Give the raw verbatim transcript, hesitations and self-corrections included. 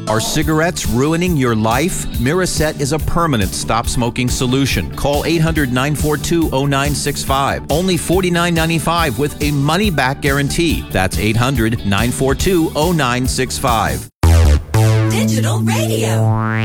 Are cigarettes ruining your life? Miraset is a permanent stop-smoking solution. Call eight hundred, nine four two, zero nine six five. Only forty-nine ninety-five with a money-back guarantee. That's eight hundred, nine four two, zero nine six five. Digital Radio.